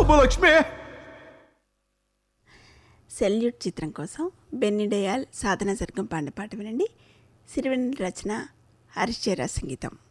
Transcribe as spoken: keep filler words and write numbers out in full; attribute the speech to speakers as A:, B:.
A: Subbalakshmi.
B: Salute చిత్రం కోసం Benny diol, సాధన సర్గం పాడిన పాట వినండి. సిరివెన్నెల రచన, హరీష్ జయరాజ్ సంగీతం.